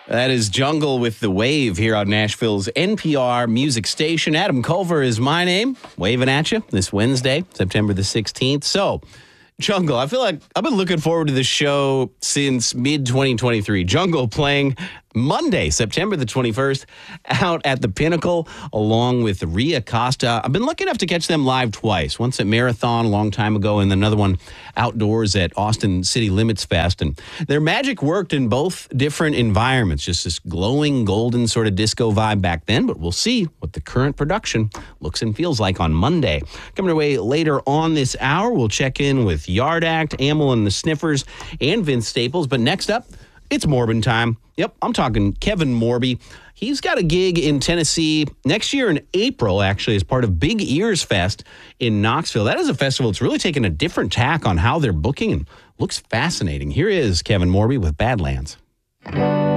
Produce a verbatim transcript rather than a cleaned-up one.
That is Jungle with The Wave here on Nashville's N P R music station. Adam Culver is my name, waving at you this Wednesday, September the sixteenth. So, Jungle, I feel like I've been looking forward to this show since mid twenty twenty-three. Jungle playing Monday, September the twenty-first, out at the Pinnacle, along with Ria Costa. I've been lucky enough to catch them live twice. Once at Marathon a long time ago, and another one outdoors at Austin City Limits Fest. And their magic worked in both different environments. Just this glowing, golden sort of disco vibe back then. But we'll see what the current production looks and feels like on Monday. Coming away later on this hour, we'll check in with Yard Act, Amyl and the Sniffers, and Vince Staples. But next up, it's Morbin time. Yep, I'm talking Kevin Morby. He's got a gig in Tennessee next year in April, actually, as part of Big Ears Fest in Knoxville. That is a festival that's really taken a different tack on how they're booking and looks fascinating. Here is Kevin Morby with Badlands.